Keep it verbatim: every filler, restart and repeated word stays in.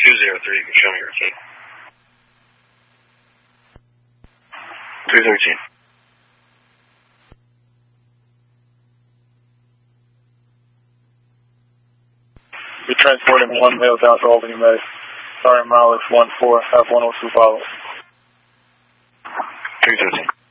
two zero three, you can show me your routine. three thirteen. You're transporting one male down to Albany, May. Sorry, mileage one four, have one oh two follow. three thirteen.